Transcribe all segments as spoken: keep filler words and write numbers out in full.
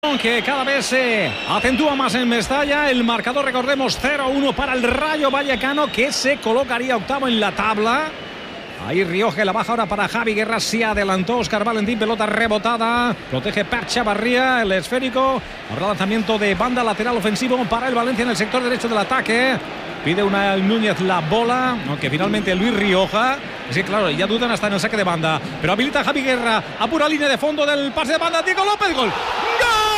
Que cada vez se acentúa más en Mestalla. El marcador, recordemos, cero uno para el Rayo Vallecano, que se colocaría octavo en la tabla. Ahí Rioja, la baja ahora para Javi Guerra. Se adelantó Óscar Valentín, pelota rebotada. Protege Pep Chavarría, el esférico. Ahora lanzamiento de banda lateral ofensivo para el Valencia en el sector derecho del ataque. Pide una Núñez la bola, aunque finalmente Luis Rioja. Sí, claro, ya dudan hasta en el saque de banda. Pero habilita Javi Guerra a pura línea de fondo del pase de banda. Diego López, gol. ¡Gol!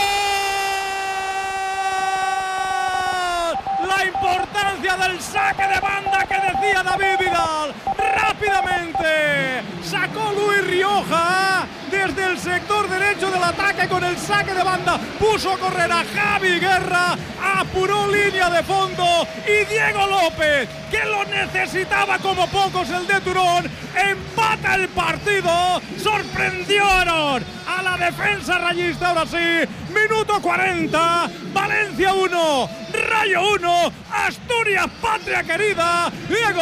La importancia del saque de banda que decía David Vidal. Rápidamente sacó Luis Rioja desde el sector derecho del ataque con el saque de banda. Puso a correr a Javi Guerra, apuró línea de fondo y Diego López, que lo necesitaba como pocos el de Turón, empata el partido. Sorprendieron a la defensa rayista. Ahora sí, minuto cuarenta, Valencia uno, Rayo uno, Asturias, patria querida. Diego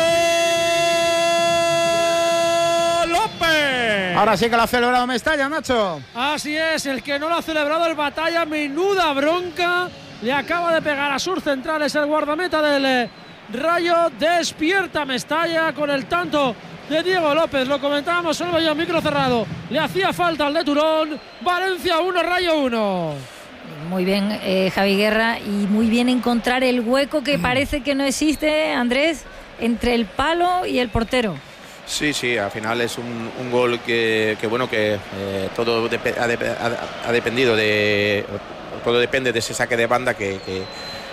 López. Ahora sí que lo ha celebrado Mestalla, Nacho. Así es, el que no lo ha celebrado el Batalla, menuda bronca le acaba de pegar a sus centrales el guardameta del Rayo. Despierta Mestalla con el tanto de Diego López. Lo comentábamos, solo veía micro cerrado. Le hacía falta al de Turón. Valencia uno, Rayo uno. Muy bien, eh, Javi Guerra, y muy bien encontrar el hueco que parece que no existe, Andrés, entre el palo y el portero. Sí, sí, al final es un, un gol que, que bueno, que eh, todo dep- ha, de- ha, ha dependido de, todo depende de ese saque de banda que, que,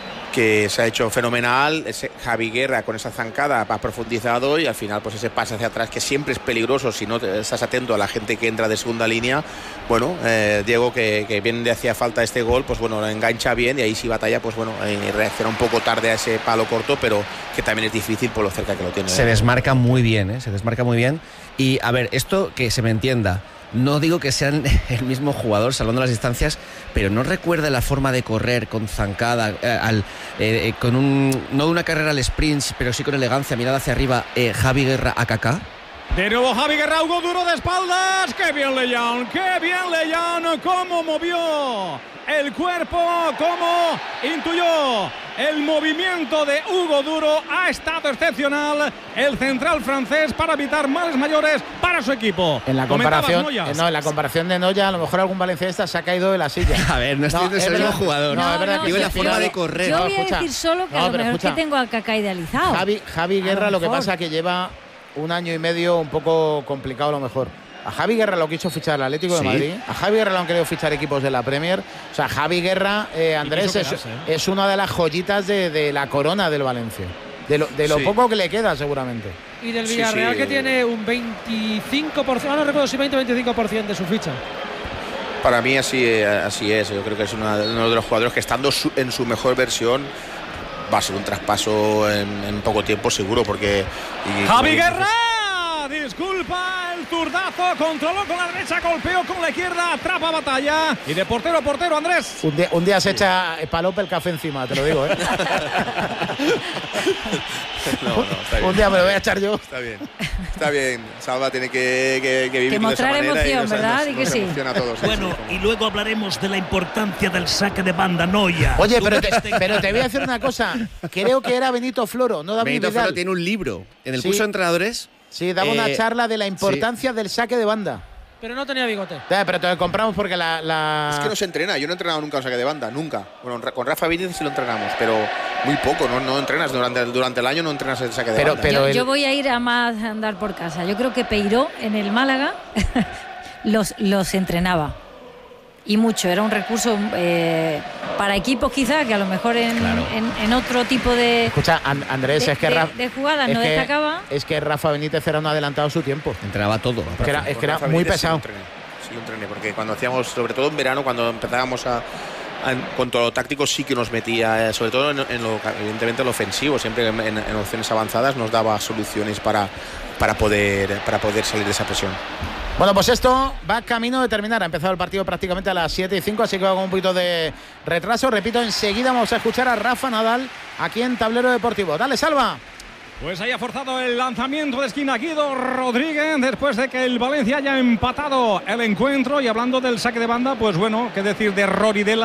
que se ha hecho fenomenal. Ese Javi Guerra con esa zancada ha profundizado y al final pues ese pase hacia atrás que siempre es peligroso si no te, estás atento a la gente que entra de segunda línea. Bueno, eh, Diego, que, que bien le hacía falta este gol, pues bueno, lo engancha bien y ahí sí Batalla, pues bueno, eh, reacciona un poco tarde a ese palo corto, pero que también es difícil por lo cerca que lo tiene. Se desmarca muy bien, ¿eh? Se desmarca muy bien. Y a ver, esto que se me entienda, no digo que sean el mismo jugador salvando las distancias, pero no recuerda la forma de correr con zancada, eh, al, eh, con un no una carrera al sprint, pero sí con elegancia, mirada hacia arriba, eh, Javi Guerra a Kaká. De nuevo Javi Guerra, Hugo Duro de espaldas. ¡Qué bien Leyan! ¡Qué bien Leyan! ¡Cómo movió el cuerpo! ¡Cómo intuyó el movimiento de Hugo Duro! Ha estado excepcional el central francés para evitar males mayores para su equipo. En la comparación, eh, no, en la comparación de Noya, a lo mejor algún valencianista se ha caído de la silla. A ver, no estoy diciendo el mismo jugador. No, es verdad no, que no, la sí, forma sí. de correr. Yo No, voy a escucha. decir solo que No, a lo pero mejor escucha. que tengo a Kaká idealizado. Javi, Javi A Guerra, lo lo que mejor. pasa es que lleva un año y medio un poco complicado a lo mejor. A Javi Guerra lo quiso fichar el Atlético de Sí. Madrid. A Javi Guerra lo han querido fichar equipos de la Premier. O sea, Javi Guerra, eh, Andrés, quiso es, quedarse, ¿eh? es una de las joyitas de, de la corona del Valencia. De lo, de lo Sí. poco que le queda, seguramente. Y del Sí, Villarreal, sí. que tiene un veinticinco por ciento, ah, no recuerdo si veinte o veinticinco por ciento de su ficha. Para mí así, eh, así es. Yo creo que es una- uno de los jugadores que estando su- en su mejor versión va a ser un traspaso en, en poco tiempo seguro, porque y- Javi y- Guerra, disculpa el zurdazo, controló con la derecha, golpeó con la izquierda, atrapa Batalla y de portero a portero, Andrés. Un día, un día se echa Palope el café encima, te lo digo, ¿eh? No, no, está bien. Un día me lo voy a echar yo. Está bien, está bien. Salva tiene que, que, que vivir Que de esa mostrar manera y emoción, nos- ¿verdad? nos- Di que nos sí. emociona a todos. Bueno, Sí, sí, y luego hablaremos de la importancia del saque de banda, Noya. Oye, Tú pero que te, estés pero te voy a decir una cosa. Creo que era Benito Floro, no David Benito Vidal. Floro tiene un libro en el Sí. curso de entrenadores. Sí, daba una Eh, charla de la importancia del saque de banda. Pero no tenía bigote. Ya, pero te lo compramos porque la... la... Es que no se entrena, yo no he entrenado nunca un saque de banda, nunca. Bueno, con Rafa Benítez sí lo entrenamos, pero muy poco, no, no entrenas durante, durante el año, no entrenas el saque de Pero- banda. pero- yo, el- yo voy a ir a más a andar por casa. Yo creo que Peiró en el Málaga los, los entrenaba. Y mucho. Era un recurso eh, para equipos quizás, que a lo mejor en, en, en otro tipo de, Escucha, An- Andrés, de, es que, de- Ra- de jugadas es no que- destacaba. es que Rafa Benítez era un adelantado a su tiempo. Entrenaba todo. Es que era, es Con que era Rafa muy Benítez pesado. Sí lo entrené, sí lo entrené, porque cuando hacíamos, sobre todo en verano, cuando empezábamos a, a en cuanto a lo táctico sí que nos metía, eh, sobre todo en, en lo, evidentemente en lo ofensivo, siempre en, en, en opciones avanzadas nos daba soluciones para, para, poder, para poder salir de esa presión. Bueno, pues esto va camino de terminar. Ha empezado el partido prácticamente a las siete y cinco, así que va con un poquito de retraso. Repito, enseguida vamos a escuchar a Rafa Nadal aquí en Tablero Deportivo. Dale, Salva. Pues ahí ha forzado el lanzamiento de esquina Guido Rodríguez después de que el Valencia haya empatado el encuentro. Y hablando del saque de banda, pues bueno, qué decir de Rory Dela.